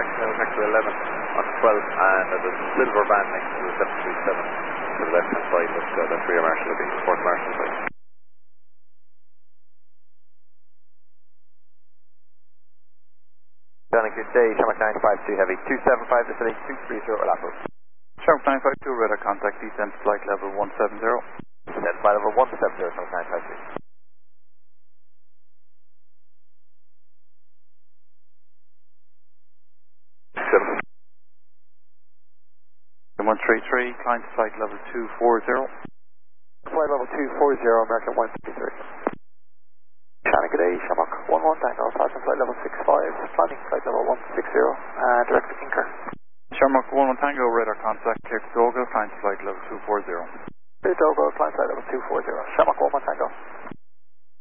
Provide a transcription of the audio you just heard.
Next to 11 on 12, and there's a silver band next to the 737 to the left hand side. That's rear marshal, looking for port marshal side. Downing good day, Shamrock 952 heavy, 275 descending 230 Lapo. Shamrock 952 radar contact, descent flight level 170. Descent flight level 170, Shamrock 952. 133, climb to flight level 240. Flight level 240, American 153. Shannon, good day, Shamrock 11 Tango, passing flight level 65, climbing flight level 160, direct to Inker. Shamrock 11 Tango, radar contact, clear to Dogo, climb to flight level 240. Clear to Dogo, climb flight level 240, Shamrock 11 Tango.